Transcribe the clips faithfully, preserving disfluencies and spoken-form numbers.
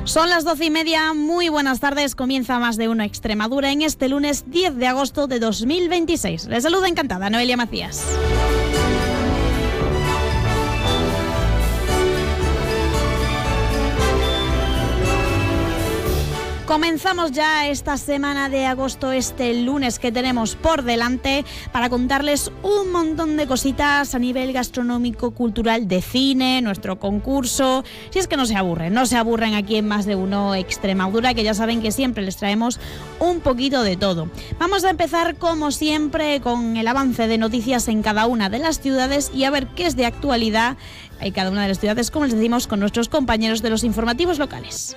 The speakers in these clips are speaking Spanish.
Son las doce y media, muy buenas tardes, comienza Más de Uno Extremadura en este lunes diez de agosto de dos mil veintiséis. Les saluda encantada Noelia Macías. Comenzamos ya esta semana de agosto, este lunes que tenemos por delante, para contarles un montón de cositas a nivel gastronómico, cultural, de cine, nuestro concurso. Si es que no se aburren, no se aburren aquí en Más de Uno Extremadura, que ya saben que siempre les traemos un poquito de todo. Vamos a empezar, como siempre, con el avance de noticias en cada una de las ciudades y a ver qué es de actualidad en cada una de las ciudades, como les decimos, con nuestros compañeros de los informativos locales.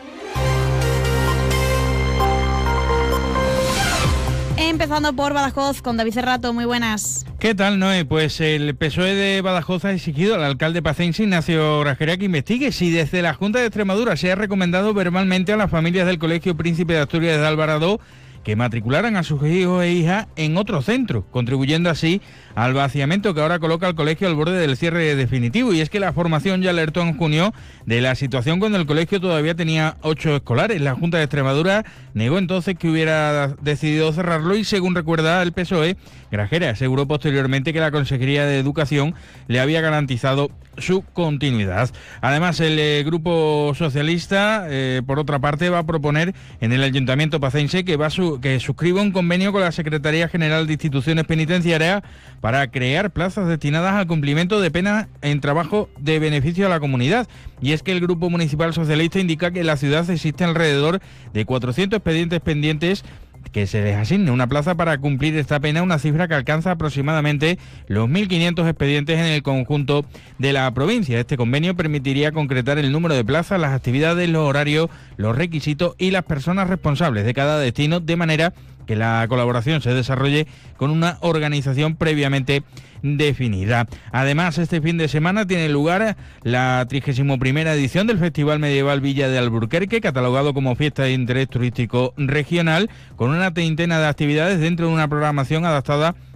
Empezando por Badajoz, con David Cerrato, muy buenas. ¿Qué tal, Noé? Pues el P S O E de Badajoz ha exigido al alcalde pacense Ignacio Grajera que investigue si desde la Junta de Extremadura se ha recomendado verbalmente a las familias del Colegio Príncipe de Asturias de Alvarado que matricularan a sus hijos e hijas en otro centro, contribuyendo así al vaciamiento que ahora coloca al colegio al borde del cierre definitivo. Y es que la formación ya alertó en junio de la situación cuando el colegio todavía tenía ocho escolares. La Junta de Extremadura negó entonces que hubiera decidido cerrarlo y, según recuerda el P S O E, Grajera aseguró posteriormente que la Consejería de Educación le había garantizado su continuidad. Además, el eh, Grupo Socialista, eh, por otra parte, va a proponer en el Ayuntamiento pacense que, va su, que suscriba un convenio con la Secretaría General de Instituciones Penitenciarias para crear plazas destinadas al cumplimiento de penas en trabajo de beneficio a la comunidad. Y es que el Grupo Municipal Socialista indica que en la ciudad existe alrededor de cuatrocientos expedientes pendientes que se les asigne una plaza para cumplir esta pena, una cifra que alcanza aproximadamente los mil quinientos expedientes en el conjunto de la provincia. Este convenio permitiría concretar el número de plazas, las actividades, los horarios, los requisitos y las personas responsables de cada destino, de manera que la colaboración se desarrolle con una organización previamente definida. Además, este fin de semana tiene lugar la trigésima primera edición del Festival Medieval Villa de Alburquerque, catalogado como fiesta de interés turístico regional, con una treintena de actividades dentro de una programación adaptada